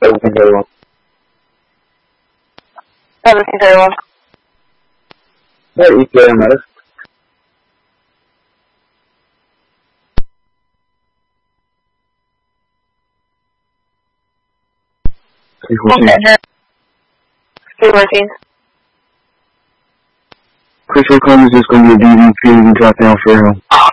1731. 1731. Hey, ETA on that. Okay, 314. Chris O'Connor is just going to be a DV, and drop down for